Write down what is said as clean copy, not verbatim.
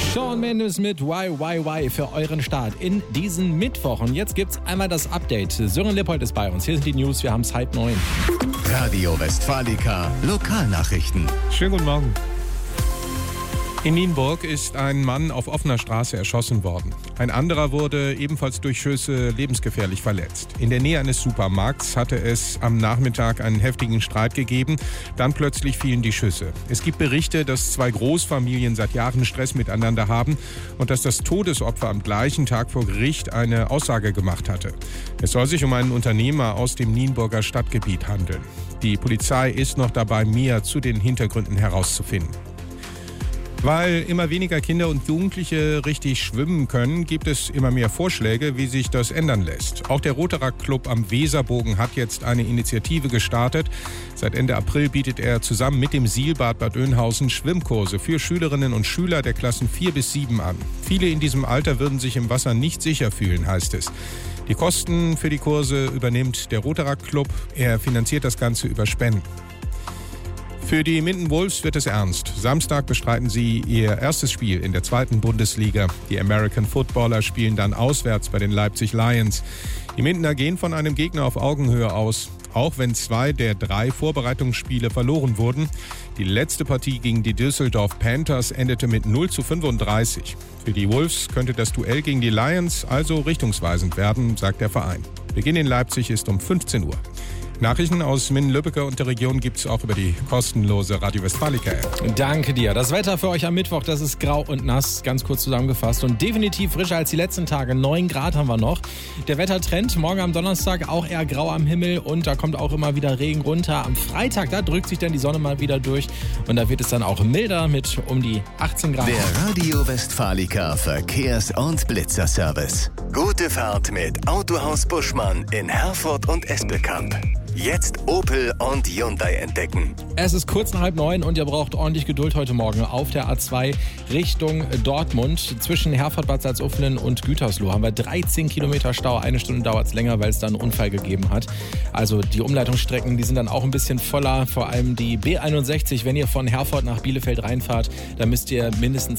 Shawn Mendes mit Why für euren Start in diesen Mittwoch. Und jetzt gibt's einmal das Update. Sören Lippold ist bei uns. Hier sind die News. Wir haben es 8:30. Radio Westfalica Lokalnachrichten. Schönen guten Morgen. In Nienburg ist ein Mann auf offener Straße erschossen worden. Ein anderer wurde ebenfalls durch Schüsse lebensgefährlich verletzt. In der Nähe eines Supermarkts hatte es am Nachmittag einen heftigen Streit gegeben. Dann plötzlich fielen die Schüsse. Es gibt Berichte, dass zwei Großfamilien seit Jahren Stress miteinander haben und dass das Todesopfer am gleichen Tag vor Gericht eine Aussage gemacht hatte. Es soll sich um einen Unternehmer aus dem Nienburger Stadtgebiet handeln. Die Polizei ist noch dabei, mehr zu den Hintergründen herauszufinden. Weil immer weniger Kinder und Jugendliche richtig schwimmen können, gibt es immer mehr Vorschläge, wie sich das ändern lässt. Auch der Roterer Club am Weserbogen hat jetzt eine Initiative gestartet. Seit Ende April bietet er zusammen mit dem Sielbad Bad Oeynhausen Schwimmkurse für Schülerinnen und Schüler der Klassen 4 bis 7 an. Viele in diesem Alter würden sich im Wasser nicht sicher fühlen, heißt es. Die Kosten für die Kurse übernimmt der Roterer Club. Er finanziert das Ganze über Spenden. Für die Minden Wolves wird es ernst. Samstag bestreiten sie ihr erstes Spiel in der 2. Bundesliga. Die American Footballer spielen dann auswärts bei den Leipzig Lions. Die Mindener gehen von einem Gegner auf Augenhöhe aus, auch wenn 2 der 3 Vorbereitungsspiele verloren wurden. Die letzte Partie gegen die Düsseldorf Panthers endete mit 0:35. Für die Wolves könnte das Duell gegen die Lions also richtungsweisend werden, sagt der Verein. Beginn in Leipzig ist um 15 Uhr. Nachrichten aus Minden-Lübbecke und der Region gibt es auch über die kostenlose Radio Westfalica-App. Danke dir. Das Wetter für euch am Mittwoch, das ist grau und nass, ganz kurz zusammengefasst. Und definitiv frischer als die letzten Tage. 9 Grad haben wir noch. Der Wettertrend, morgen am Donnerstag auch eher grau am Himmel und da kommt auch immer wieder Regen runter. Am Freitag, da drückt sich dann die Sonne mal wieder durch und da wird es dann auch milder mit um die 18 Grad. Der Radio Westfalica Verkehrs- und Blitzerservice. Gute Fahrt mit Autohaus Buschmann in Herford und Espelkamp. Jetzt Opel und Hyundai entdecken. Es ist kurz nach 8:30 und ihr braucht ordentlich Geduld heute Morgen auf der A2 Richtung Dortmund. Zwischen Herford, Bad Salzuflen und Gütersloh haben wir 13 Kilometer Stau. 1 Stunde dauert es länger, weil es da einen Unfall gegeben hat. Also die Umleitungsstrecken, die sind dann auch ein bisschen voller. Vor allem die B61, wenn ihr von Herford nach Bielefeld reinfahrt, da müsst ihr mindestens